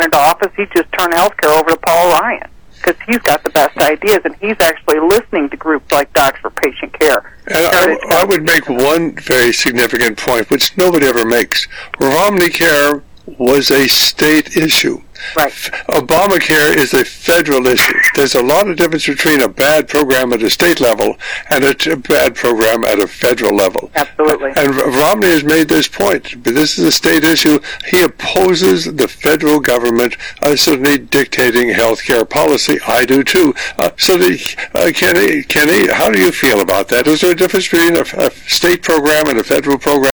into office, he'd just turn healthcare over to Paul Ryan, because he's got the best ideas, and he's actually listening to groups like Docs for Patient Care. And I would make one very significant point, which nobody ever makes. Romney Care was a state issue. Right. Obamacare is a federal issue. There's a lot of difference between a bad program at a state level and a bad program at a federal level. Absolutely. And Romney has made this point. But this is a state issue. He opposes the federal government certainly dictating health care policy. I do too. Kenny, how do you feel about that? Is there a difference between a state program and a federal program?